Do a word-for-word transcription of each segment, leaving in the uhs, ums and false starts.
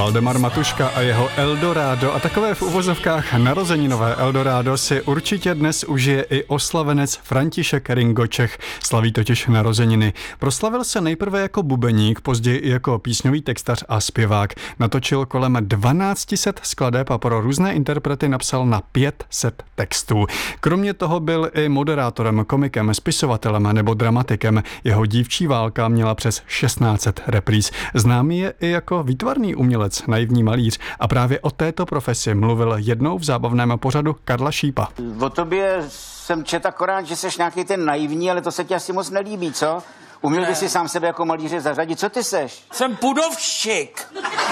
Valdemar Matuška a jeho Eldorado a takové v uvozovkách narozeninové Eldorado si určitě dnes užije i oslavenec František Ringo Čech. Slaví totiž narozeniny. Proslavil se nejprve jako bubeník, později i jako písňový textař a zpěvák. Natočil kolem dvanáct set skladeb a pro různé interprety napsal na pět set textů. Kromě toho byl i moderátorem, komikem, spisovatelem nebo dramatikem. Jeho Dívčí válka měla přes šestnáct set repríz. Známý je i jako výtvarný umělec, naivní malíř a právě o této profesi mluvil jednou v zábavném pořadu Karla Šípa. O tobě jsem četl akorát, že seš nějaký ten naivní, ale to se ti asi moc nelíbí, co? Uměl by si sám sebe jako malíře zařadit. Co ty seš? Jsem pudovščik.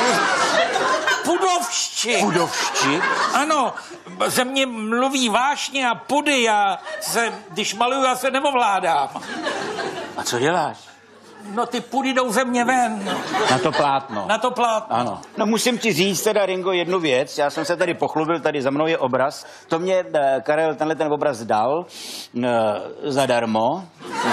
Pudovščik. Pudovščik? Ano, ze mě mluví vášně a pudy. Já se, když maluju, já se neovládám. A co děláš? No ty pudy jdou ze mě ven. Na to plátno. Na to plátno. Ano. No musím ti říct teda, Ringo, jednu věc. Já jsem se tady pochlubil, tady za mnou je obraz. To mě eh, Karel tenhle ten obraz dal eh, zadarmo.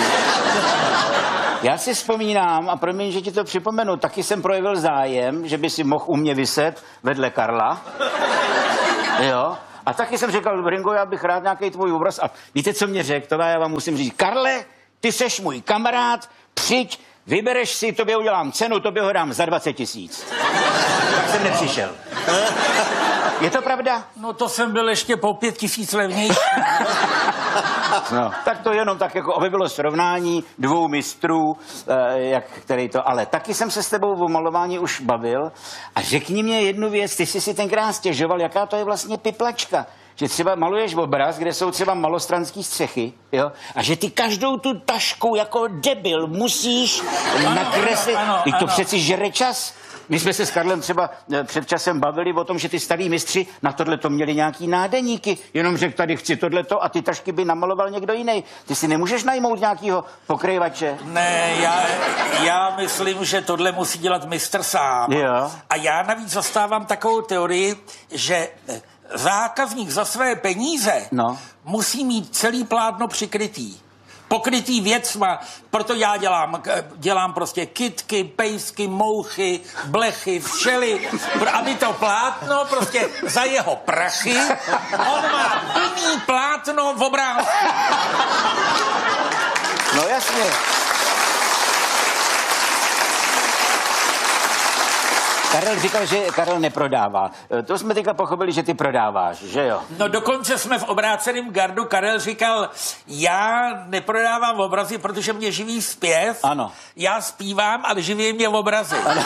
Já si vzpomínám, a promiň, že ti to připomenu, taky jsem projevil zájem, že by si mohl u mě viset vedle Karla. Jo. A taky jsem říkal, Ringo, já bych rád nějaký tvůj obraz. A víte, co mě řekl? To já vám musím říct. Karle, ty seš můj kamarád, přijď, vybereš si, tobě udělám cenu, tobě ho dám za dvacet tisíc. Tak jsem nepřišel. Je to pravda? No to jsem byl ještě po pět tisíc levnější. No, tak to jenom tak, jako aby bylo srovnání dvou mistrů, eh, jak který to, ale taky jsem se s tebou o malování už bavil a řekni mě jednu věc, ty jsi si tenkrát stěžoval, jaká to je vlastně piplačka. Že třeba maluješ obraz, kde jsou třeba malostranský střechy, jo? A že ty každou tu tašku jako debil musíš nakreslit. Teď to přeci žere čas. My jsme se s Karlem třeba před časem bavili o tom, že ty starý mistři na tohleto měli nějaký nádeníky. Jenom řekl, tady chci tohleto a ty tašky by namaloval někdo jiný. Ty si nemůžeš najmout nějakýho pokryvače? Ne, já, já myslím, že tohle musí dělat mistr sám. Jo. A já navíc zastávám takovou teorii, že zákazník za své peníze no. musí mít celý plátno přikrytý. Pokrytý věcma, proto já dělám, dělám prostě kytky, pejsky, mouchy, blechy, včely, aby to plátno prostě za jeho prachy, on má plný plátno v obrázku. No jasně. Karel říkal, že Karel neprodává. To jsme teďka pochopili, že ty prodáváš, že jo? No dokonce jsme v obráceném gardu. Karel říkal, já neprodávám obrazy, protože mě živí zpěv. Ano. Já zpívám, ale živí mě obrazy. Ano.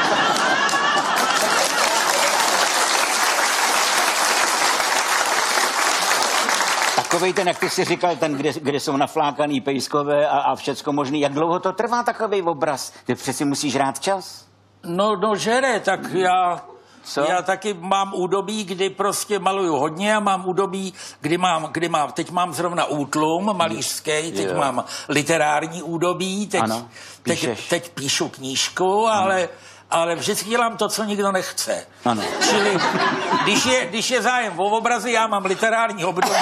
Takovej ten, jak ty jsi říkal, ten, kde, kde jsou naflákaný pejskové a, a všecko možný. Jak dlouho to trvá takovej obraz? Ty přeci musíš rád čas. No, no žere, tak já, Co? já taky mám údobí, kdy prostě maluju hodně a mám údobí, kdy mám, kdy mám, teď mám zrovna útlum malířský, teď jo. mám literární údobí, teď, ano, teď, teď píšu knížku, ale, ale vždycky dělám to, co nikdo nechce. Ano. Čili když je, když je zájem o obrazy, já mám literární období.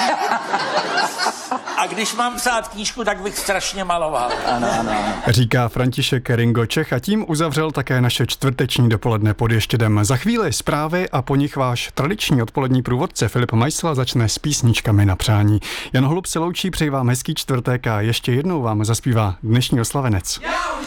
A když mám psát knížku, tak bych strašně maloval. Ano, ano, ano. Říká František Ringo Čech a tím uzavřel také naše čtvrteční dopoledne pod Ještědem. Za chvíli zprávy a po nich váš tradiční odpolední průvodce Filip Majsla začne s písničkami na přání. Jan Holub se loučí, přeji vám hezký čtvrtek a ještě jednou vám zaspívá dnešní oslavenec.